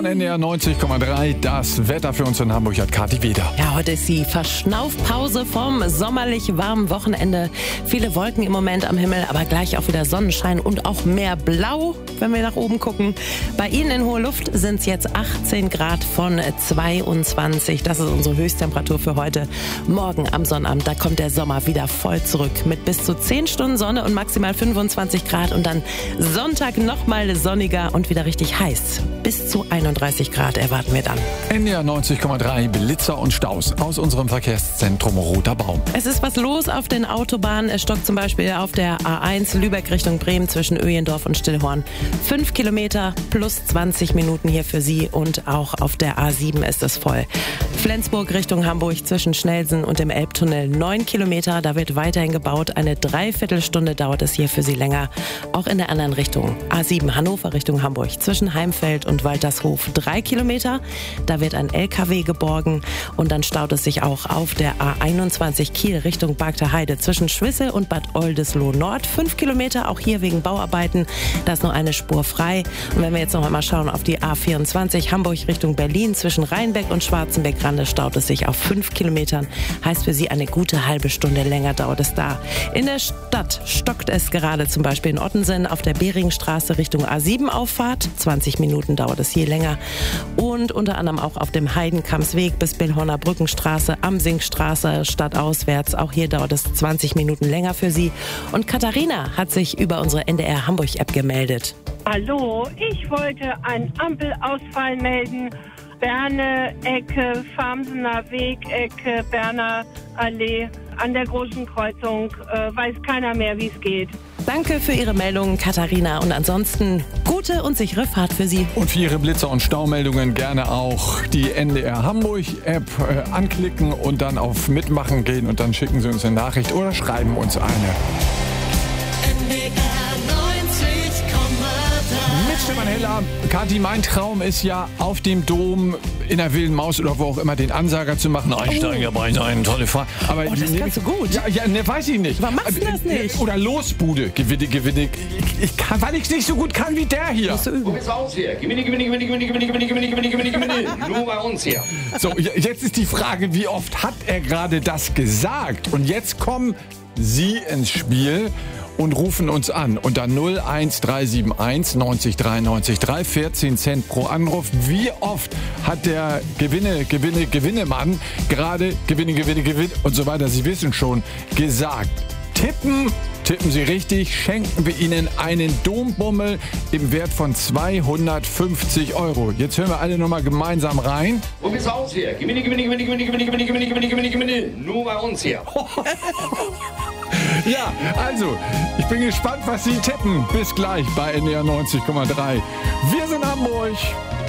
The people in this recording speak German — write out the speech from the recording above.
von NDR 90,3. Das Wetter für uns in Hamburg hat Kathi Weder. Ja, heute ist die Verschnaufpause vom sommerlich warmen Wochenende. Viele Wolken im Moment am Himmel, aber gleich auch wieder Sonnenschein und auch mehr Blau, wenn wir nach oben gucken. Bei Ihnen in hoher Luft sind es jetzt 18 Grad von 22. Das ist unsere Höchsttemperatur für heute. Morgen am Sonnabend, da kommt der Sommer wieder voll zurück mit bis zu 10 Stunden Sonne und maximal 25 Grad. Und dann Sonntag nochmal sonniger und wieder richtig heiß. Bis zu 31 Grad erwarten wir dann. NDR 90,3 Blitzer und Staus aus unserem Verkehrszentrum Roter Baum. Es ist was los auf den Autobahnen. Es stockt zum Beispiel auf der A1 Lübeck Richtung Bremen zwischen Öjendorf und Stillhorn. 5 Kilometer plus 20 Minuten hier für Sie und auch auf der A7 ist es voll. Flensburg Richtung Hamburg zwischen Schnelsen und dem Elbtunnel 9 Kilometer. Da wird weiterhin gebaut. Eine Dreiviertelstunde dauert es hier für Sie länger. Auch in der anderen Richtung. A7 Hannover Richtung Hamburg zwischen Heimfeld und Waltershof 3 Kilometer. Da wird ein LKW geborgen und dann staut es sich auch auf der A21 Kiel Richtung Bargter Heide zwischen Schwissel und Bad Oldesloe Nord. 5 Kilometer, auch hier wegen Bauarbeiten. Da ist nur eine Spur frei. Und wenn wir jetzt noch einmal schauen auf die A24 Hamburg Richtung Berlin zwischen Rheinbeck und Schwarzenbeck-Rande staut es sich auf 5 Kilometern. Heißt für Sie eine gute halbe Stunde länger dauert es da. In der Stadt stockt es gerade zum Beispiel in Ottensen auf der Beringstraße Richtung A7 Auffahrt. 20 Minuten dauert es hier länger. Und unter anderem auch auf dem Heidenkampsweg bis Billhorner Brückenstraße, Amsingstraße stadtauswärts. Auch hier dauert es 20 Minuten länger für Sie. Und Katharina hat sich über unsere NDR Hamburg App gemeldet. Hallo, ich wollte einen Ampelausfall melden. Berne, Ecke, Farmsener Weg, Ecke, Berner Allee. An der großen Kreuzung weiß keiner mehr, wie es geht. Danke für Ihre Meldung, Katharina. Und ansonsten gute und sichere Fahrt für Sie. Und für Ihre Blitzer- und Staumeldungen gerne auch die NDR Hamburg App anklicken und dann auf Mitmachen gehen und dann schicken Sie uns eine Nachricht oder schreiben uns eine. Mit Stefan Heller. Kathi, mein Traum ist ja, auf dem Dom in der Wilden Maus oder wo auch immer den Ansager zu machen. Einsteigen dabei sein, tolle Fahrt. Aber das kannst du gut. Ja, ne, weiß ich nicht. Warum machst du das nicht? Oder Losbude, gewinne. Ich kann, weil ich es nicht so gut kann wie der hier. Wo bist du aus hier? Gewinne. Nur bei uns hier. So, jetzt ist die Frage, wie oft hat er gerade das gesagt? Und jetzt kommen Sie ins Spiel und rufen uns an unter 01371 90 93 3, 14 Cent pro Anruf. Wie oft hat der Gewinnemann gerade Gewinne und so weiter, Sie wissen schon, gesagt. Tippen Sie richtig, schenken wir Ihnen einen Dombummel im Wert von 250 €. Jetzt hören wir alle nochmal gemeinsam rein. Wo bist du aus hier? Gewinne. Nur bei uns hier. Ja, also, ich bin gespannt, was Sie tippen. Bis gleich bei NDR 90,3. Wir sind Hamburg.